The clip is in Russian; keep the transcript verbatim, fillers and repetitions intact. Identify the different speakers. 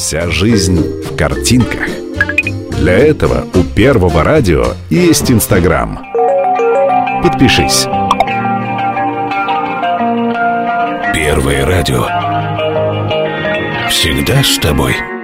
Speaker 1: Вся жизнь в картинках. Для этого у Первого радио есть Инстаграм. Подпишись. Первое радио. Всегда с тобой.